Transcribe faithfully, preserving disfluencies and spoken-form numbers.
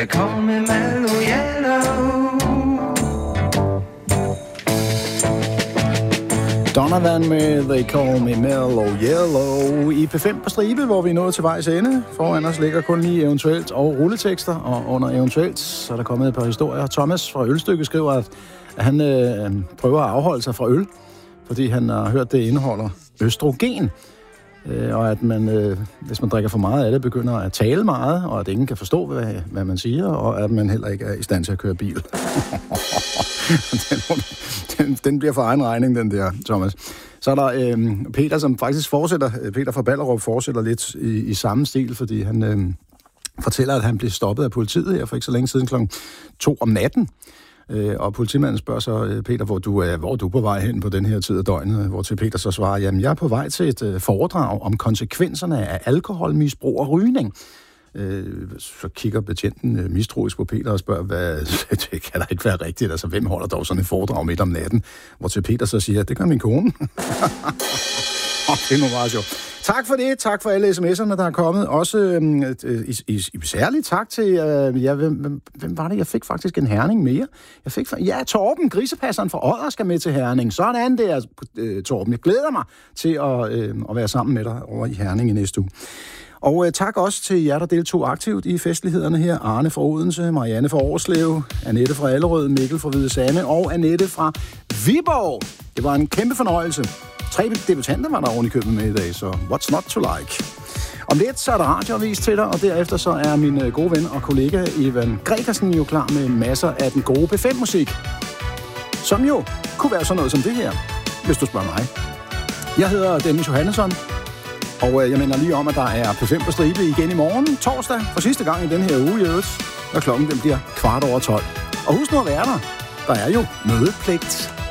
They call me Mellow Yellow. Donovan med They Call Me Mellow Yellow i P fem på stribe, hvor vi er nået til vejs ende. Foran os ligger kun lige eventuelt og rulletekster, og under eventuelt så er der kommet et par historier. Thomas fra Ølstykke skriver, at han øh, prøver at afholde sig fra øl, fordi han har hørt, det indeholder østrogen. Øh, og at man, øh, hvis man drikker for meget af det, begynder at tale meget, og at ingen kan forstå, hvad, hvad man siger, og at man heller ikke er i stand til at køre bil. den, den, den bliver for egen regning, den der, Thomas. Så er der øh, Peter, som faktisk fortsætter, Peter fra Ballerup fortsætter lidt i, i samme stil, fordi han øh, fortæller, at han blev stoppet af politiet her for ikke så længe siden klokken to om natten. Øh, og politimanden spørger så, øh, Peter, hvor du, er, hvor er du på vej hen på den her tid af døgnet? Hvor til Peter så svarer, jamen jeg er på vej til et øh, foredrag om konsekvenserne af alkoholmisbrug og rygning. Øh, så kigger betjenten øh, mistroisk på Peter og spørger, hvad, det kan da ikke være rigtigt, altså hvem holder dog sådan et foredrag midt om natten? Hvor til Peter så siger, det gør min kone. Det er nu meget sjovt. Tak for det. Tak for alle sms'erne, der er kommet. Også øh, i, i, i særligt tak til... Øh, ja, hvem, hvem, hvem var det? Jeg fik faktisk en Herning mere. Jeg fik... Ja, Torben, grisepasseren fra Odder, skal med til Herning. Sådan der, øh, Torben. Jeg glæder mig til at, øh, at være sammen med dig over i Herning i næste uge. Og øh, tak også til jer, der deltog aktivt i festlighederne her. Arne fra Odense, Marianne fra Årslev, Annette fra Allerød, Mikkel fra Hvide Sande og Annette fra Viborg. Det var en kæmpe fornøjelse. Tre debutanter var der oven i købet med i dag, så what's not to like? Om lidt så er der radioavis til dig, og derefter så er min gode ven og kollega Ivan Gregersen jo klar med masser af den gode P fem musik. Som jo kunne være sådan noget som det her, hvis du spørger mig. Jeg hedder Dennis Johannesson, og jeg mener lige om, at der er P fem på stribe igen i morgen, torsdag, for sidste gang i den her uge i øvrigt, når klokken den bliver kvart over tolv. Og husk nu at være der. Der er jo mødepligt.